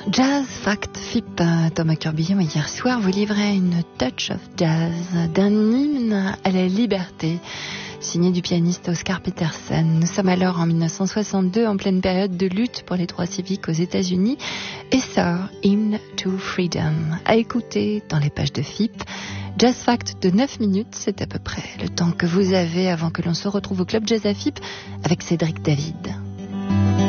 Jazz Fact FIP, Thomas Kirby, hier soir vous livrez une touch of jazz d'un hymne à la liberté, signé du pianiste Oscar Peterson. Nous sommes alors en 1962, en pleine période de lutte pour les droits civiques aux États-Unis, et sort Hymn to Freedom, à écouter dans les pages de FIP. Jazz Fact de 9 minutes, c'est à peu près le temps que vous avez avant que l'on se retrouve au Club Jazz à FIP avec Cédric David.